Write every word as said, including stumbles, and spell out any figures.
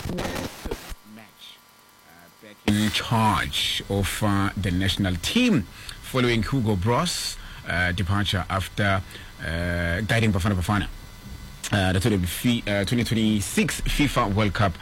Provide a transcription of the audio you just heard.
match uh, back in charge of uh, the national team following Hugo Bross uh, departure after uh, guiding Bafana Bafana. Uh, the twenty twenty-six FIFA World Cup